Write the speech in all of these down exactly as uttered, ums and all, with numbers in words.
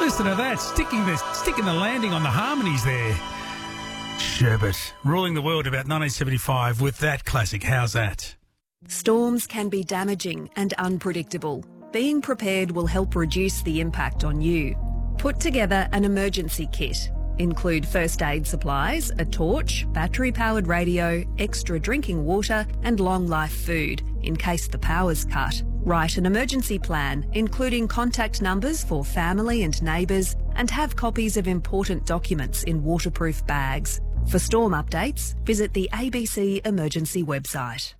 Listen to that, sticking the, sticking the landing on the harmonies there. Sherbet, ruling the world about nineteen seventy-five with that classic. How's that? Storms can be damaging and unpredictable. Being prepared will help reduce the impact on you. Put together an emergency kit. Include first aid supplies, a torch, battery-powered radio, extra drinking water and long-life food in case the power's cut. Write an emergency plan, including contact numbers for family and neighbours, and have copies of important documents in waterproof bags. For storm updates, visit the A B C Emergency website.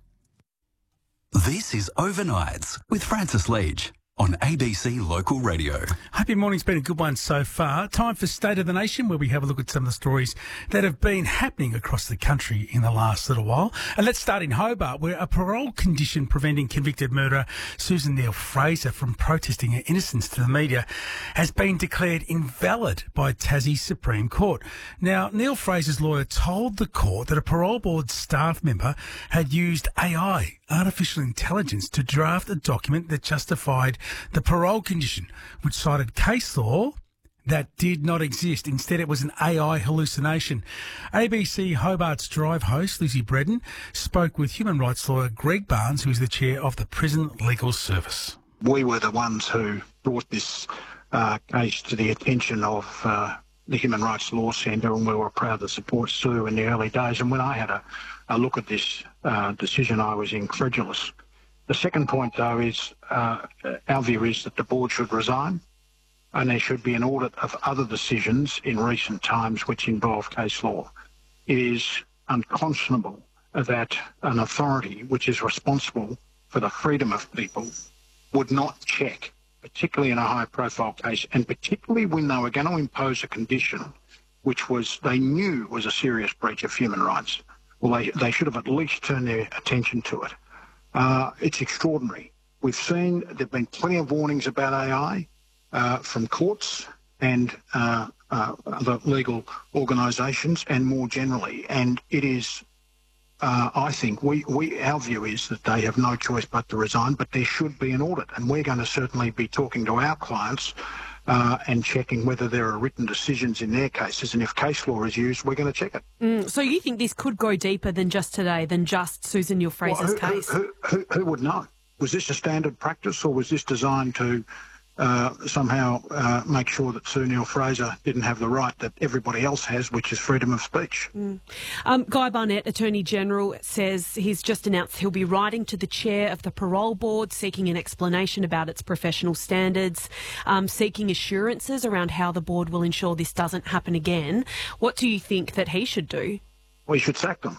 This is Overnights with Francis Leach on A B C Local Radio. Hope your morning's been a good one so far. Time for State of the Nation, where we have a look at some of the stories that have been happening across the country in the last little while. And let's start in Hobart, where a parole condition preventing convicted murderer Susan Neal-Fraser from protesting her innocence to the media has been declared invalid by Tassie's Supreme Court. Now, Neal-Fraser's lawyer told the court that a parole board staff member had used A I, artificial intelligence, to draft a document that justified the parole condition, which cited case law that did not exist. Instead, it was an A I hallucination. A B C Hobart's Drive host, Lucy Bredon, spoke with human rights lawyer Greg Barnes, who is the chair of the Prison Legal Service. We were the ones who brought this uh, case to the attention of uh, the Human Rights Law Centre, and we were proud to support Sue in the early days. And when I had a, a look at this uh, decision, I was incredulous. The second point, though, is uh, our view is that the board should resign, and there should be an audit of other decisions in recent times which involve case law. It is unconscionable that an authority which is responsible for the freedom of people would not check, particularly in a high-profile case, and particularly when they were going to impose a condition which was they knew was a serious breach of human rights. Well, they, they should have at least turned their attention to it. Uh, it's extraordinary. We've seen there have been plenty of warnings about A I uh, from courts and uh, uh, other legal organisations, and more generally. And it is, uh, I think, we, we our view is that they have no choice but to resign, but there should be an audit. And we're going to certainly be talking to our clients Uh, and checking whether there are written decisions in their cases, and if case law is used, we're going to check it. Mm, so you think this could go deeper than just today, than just Susan Neal-Fraser's well, who, case? Who, who, who would know? Was this a standard practice, or was this designed to uh, somehow uh, make sure that Sue Neal-Fraser didn't have the right that everybody else has, which is freedom of speech? Mm. Um, Guy Barnett, Attorney General, says he's just announced he'll be writing to the chair of the parole board, seeking an explanation about its professional standards, um, seeking assurances around how the board will ensure this doesn't happen again. What do you think that he should do? We should sack them.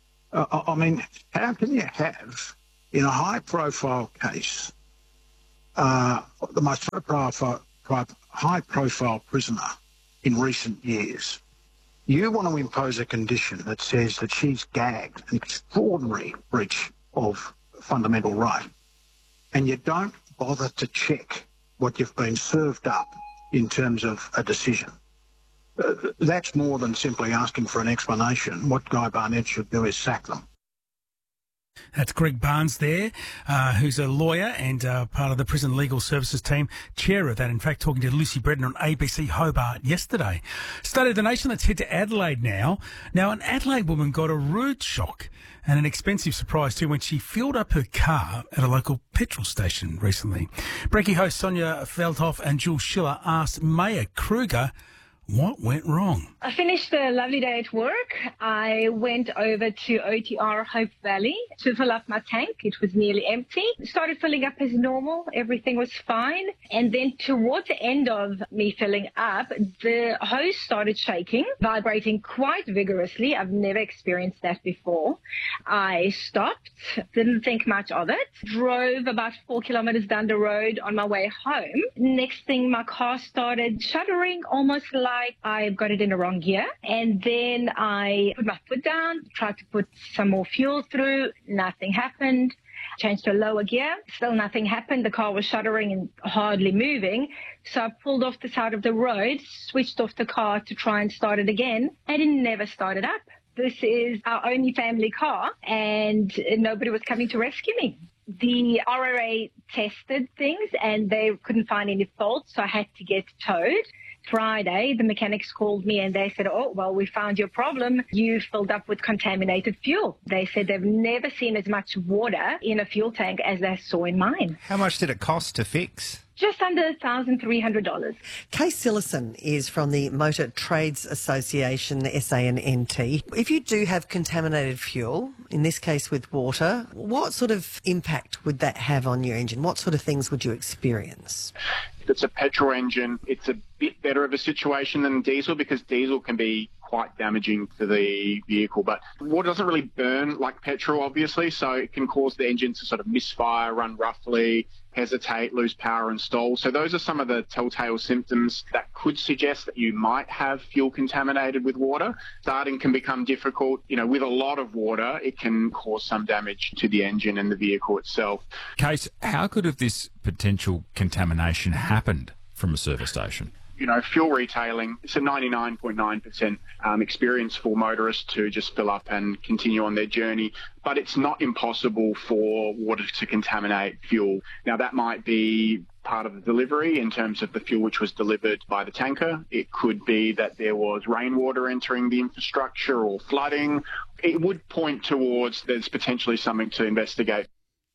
Uh, I mean, how can you have, in a high-profile case, Uh, the most high-profile, high-profile prisoner in recent years, you want to impose a condition that says that she's gagged, an extraordinary breach of fundamental right, and you don't bother to check what you've been served up in terms of a decision. Uh, that's more than simply asking for an explanation. What Guy Barnett should do is sack them. That's Greg Barnes there, uh, who's a lawyer and uh, part of the Prison Legal Services team, chair of that. In fact, talking to Lucy Bredon on A B C Hobart yesterday. State of the Nation, let's head to Adelaide now. Now, an Adelaide woman got a rude shock and an expensive surprise too when she filled up her car at a local petrol station recently. Brekkie host Sonia Feldhoff and Jules Schiller asked Maya Kruger what went wrong. I finished a lovely day at work. I went over to O T R Hope Valley to fill up my tank. It was nearly empty. Started filling up as normal. Everything was fine. And then towards the end of me filling up, the hose started shaking, vibrating quite vigorously. I've never experienced that before. I stopped, didn't think much of it, drove about four kilometers down the road on my way home. Next thing, my car started shuddering, almost like I got it in the wrong gear. And then I put my foot down, tried to put some more fuel through. Nothing happened. Changed to a lower gear. Still nothing happened. The car was shuddering and hardly moving. So I pulled off the side of the road, switched off the car to try and start it again, and it never started up. This is our only family car, and nobody was coming to rescue me. The R R A tested things and they couldn't find any faults, so I had to get towed. Friday, the mechanics called me and they said, oh, well, we found your problem. You filled up with contaminated fuel. They said they've never seen as much water in a fuel tank as they saw in mine. How much did it cost to fix? Just under one thousand three hundred dollars. Kay Sillison is from the Motor Trades Association, S A N N T. If you do have contaminated fuel, in this case with water, what sort of impact would that have on your engine? What sort of things would you experience? If it's a petrol engine, it's a bit better of a situation than diesel because diesel can be quite damaging to the vehicle. But water doesn't really burn like petrol, obviously, so it can cause the engine to sort of misfire, run roughly, hesitate, lose power and stall. So those are some of the telltale symptoms that could suggest that you might have fuel contaminated with water. Starting can become difficult. You know, with a lot of water, it can cause some damage to the engine and the vehicle itself. Case, how could have this potential contamination happened from a service station? You know, fuel retailing, it's a ninety-nine point nine percent um, experience for motorists to just fill up and continue on their journey. But it's not impossible for water to contaminate fuel. Now, that might be part of the delivery in terms of the fuel which was delivered by the tanker. It could be that there was rainwater entering the infrastructure or flooding. It would point towards there's potentially something to investigate.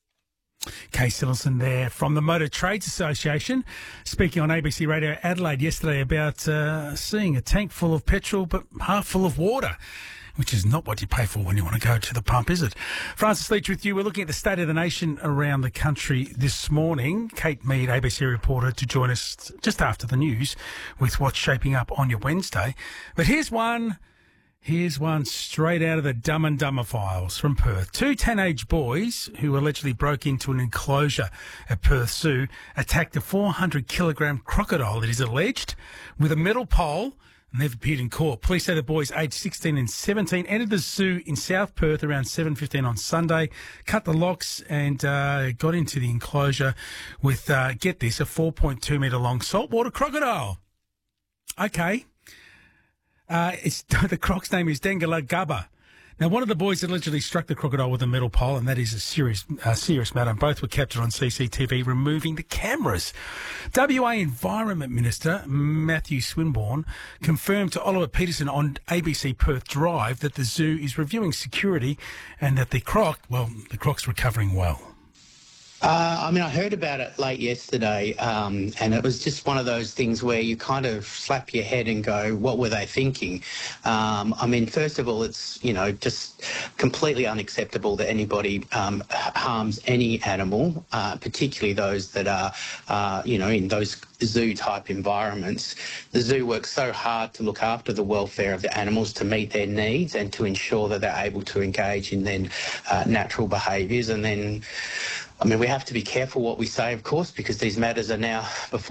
Kay Sillison there from the Motor Trades Association, speaking on A B C Radio Adelaide yesterday about uh, seeing a tank full of petrol but half full of water, which is not what you pay for when you want to go to the pump, is it? Francis Leach with you. We're looking at the state of the nation around the country this morning. Kate Mead, A B C reporter, to join us just after the news with what's shaping up on your Wednesday. But here's one... Here's one straight out of the Dumb and Dumber files from Perth. Two teenage boys who allegedly broke into an enclosure at Perth Zoo attacked a four hundred kilogram crocodile, it is alleged, with a metal pole, and they've appeared in court. Police say the boys aged sixteen and seventeen entered the zoo in South Perth around seven fifteen on Sunday, cut the locks and uh, got into the enclosure with, uh, get this, a four point two metre long saltwater crocodile. Okay. Uh, it's, the croc's name is Dengala Gubba. Now, one of the boys allegedly struck the crocodile with a metal pole, and that is a serious, uh, serious matter. And both were captured on C C T V, removing the cameras. W A Environment Minister Matthew Swinburne confirmed to Oliver Peterson on A B C Perth Drive that the zoo is reviewing security and that the croc, well, the croc's recovering well. Uh, I mean, I heard about it late yesterday, um, and it was just one of those things where you kind of slap your head and go, what were they thinking? Um, I mean, first of all, it's, you know, just completely unacceptable that anybody um, harms any animal, uh, particularly those that are, uh, you know, in those zoo-type environments. The zoo works so hard to look after the welfare of the animals, to meet their needs and to ensure that they're able to engage in their uh, natural behaviours. And then, I mean, we have to be careful what we say, of course, because these matters are now before